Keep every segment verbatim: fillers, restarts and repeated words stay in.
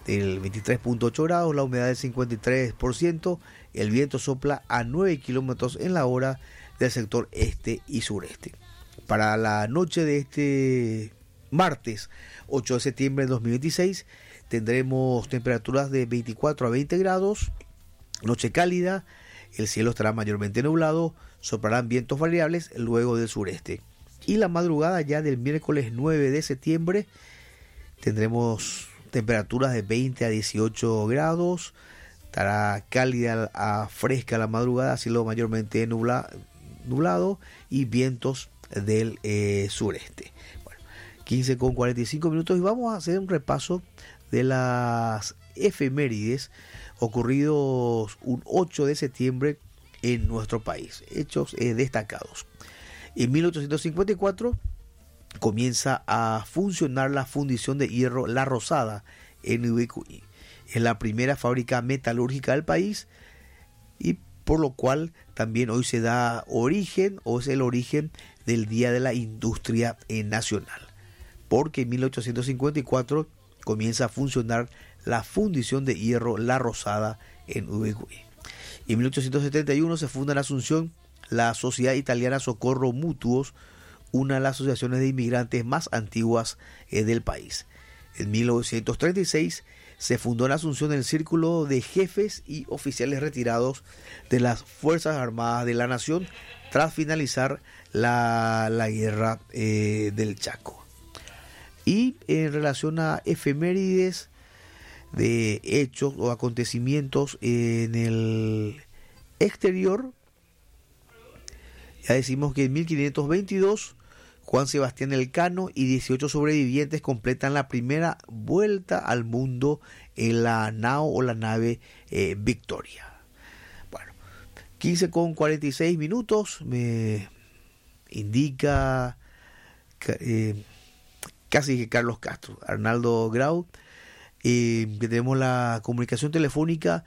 del veintitrés punto ocho grados, la humedad del cincuenta y tres por ciento, el viento sopla a nueve kilómetros en la hora del sector este y sureste. Para la noche de este martes ocho de septiembre de dos mil veintiséis tendremos temperaturas de veinticuatro a veinte grados, noche cálida, el cielo estará mayormente nublado, soplarán vientos variables luego del sureste. Y la madrugada ya del miércoles nueve de septiembre tendremos temperaturas de veinte a dieciocho grados, estará cálida a fresca la madrugada, cielo mayormente nubla, nublado y vientos del eh, sureste. Bueno, quince con cuarenta y cinco minutos y vamos a hacer un repaso de las efemérides ocurridos un ocho de septiembre en nuestro país, hechos eh, destacados. En mil ochocientos cincuenta y cuatro comienza a funcionar la fundición de hierro La Rosada en Ubicuy. Es la primera fábrica metalúrgica del país y por lo cual también hoy se da origen o es el origen del Día de la Industria Nacional. Porque en mil ochocientos cincuenta y cuatro comienza a funcionar la fundición de hierro La Rosada en Ubicuy. En mil ochocientos setenta y uno se funda en Asunción la Sociedad Italiana Socorro Mutuos, una de las asociaciones de inmigrantes más antiguas eh, del país. En mil novecientos treinta y seis se fundó en Asunción el Círculo de Jefes y Oficiales Retirados de las Fuerzas Armadas de la Nación tras finalizar la, la guerra eh, del Chaco. Y en relación a efemérides de hechos o acontecimientos en el exterior, ya decimos que en mil quinientos veintidós Juan Sebastián Elcano y dieciocho sobrevivientes completan la primera vuelta al mundo en la nao o la nave eh, Victoria. Bueno, quince con cuarenta y seis minutos me indica eh, casi que Carlos Castro, Arnaldo Grau, eh, que tenemos la comunicación telefónica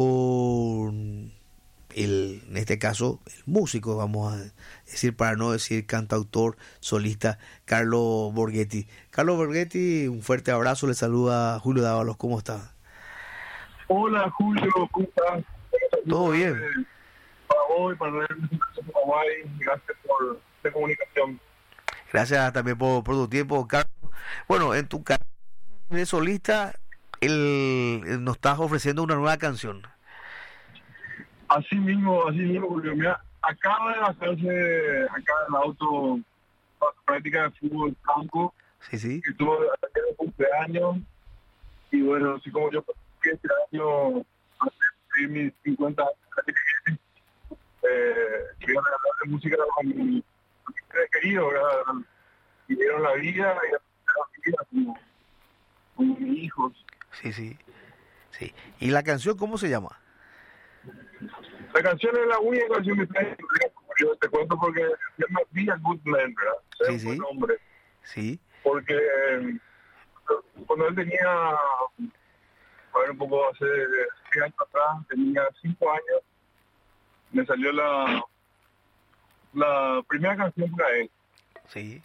con el, en este caso, el músico, vamos a decir, para no decir cantautor, solista, Carlo Borghetti. Carlo Borghetti, un fuerte abrazo, le saluda Julio Dávalos, ¿cómo está? Hola Julio, ¿cómo estás? Todo bien. Para hoy, para ver Paraguay, gracias por la comunicación. Gracias también por, por tu tiempo, Carlos. Bueno, en tu carrera de solista, el, el, nos estás ofreciendo una nueva canción. Así mismo, así mismo, Julio. Mira, acaba de hacerse acá en el auto práctica de fútbol campo. Sí, sí. Que tuvo el cumpleaños. Y bueno, así como yo que este año hace mis cincuenta años, eh, quería regalar de música a mi, a mi querido, ¿verdad? Y dieron la vida y la vida como, como mis hijos. Sí, sí, sí. ¿Y la canción cómo se llama? La canción es la única canción que está en inglés. Yo te cuento porque se llama Be a Good Man, ¿verdad? Es Sí, un sí. buen nombre. Sí. Porque eh, cuando él tenía, a ver, un poco hace diez años atrás, tenía cinco años, me salió la la primera canción para él. Sí.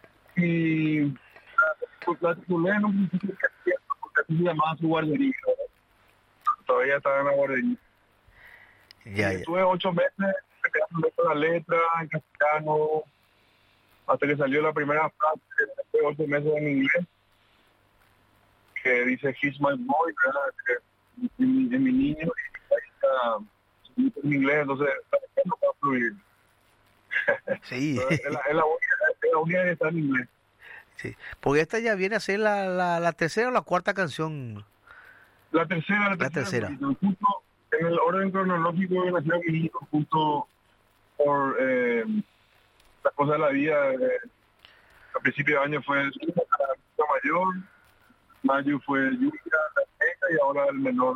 Y la, la titulé en un principio porque así se llamaba su guardería, ¿verdad? Todavía estaba en la guardería. Ya, y ya. estuve ocho meses creando la letra en castellano hasta que salió la primera frase, después ocho meses en inglés, que dice He's my boy, ¿verdad? Que es mi, es mi niño, y ahí está en inglés, entonces no va a fluir. Sí. es, la, es, la única, es la única que está en inglés. Sí. Porque esta ya viene a ser la, la, la tercera o la cuarta canción. La tercera, la, La tercera. tercera. Justo en el orden cronológico de nació mi hijo, justo por eh, las cosas de la vida. Eh, a principio de año fue su mayor, mayo fue Lluvia, la seca y ahora el menor.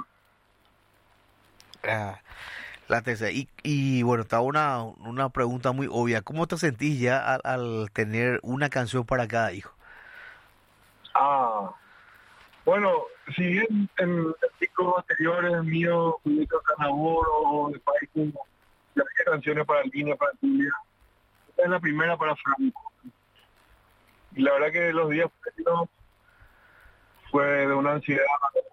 Ah, la tercera. Y, y bueno, está una, una pregunta muy obvia. ¿Cómo te sentís ya al, al tener una canción para cada hijo? Ah, bueno, si bien en discos anteriores míos, Julito Canaboro, de País como ya había canciones para Línea, para Julia, esta es la primera para Franco. Y la verdad que los días previos fue de una ansiedad